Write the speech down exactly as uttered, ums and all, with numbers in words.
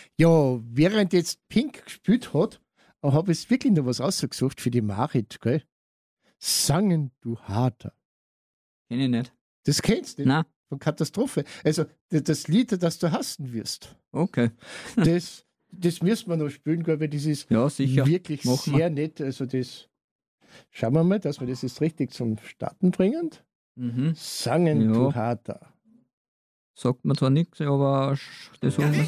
Ja, während jetzt Pink gespielt hat, habe ich wirklich noch was ausgesucht für die Marit, gell? Sangen, du Harter. Kenn ich nicht. Das kennst du nicht? Nein. Von Katastrophe. Also d- das Lied, das du hassen wirst. Okay. Das, das müssen wir noch spielen, glaube ich. Das ist Ja, sicher. wirklich Machen sehr nett. Also das schauen wir mal, dass wir das jetzt richtig zum Starten bringen. Mhm. Sangen, Ja. du Harter. Sagt man zwar nichts, aber sch- das holen wir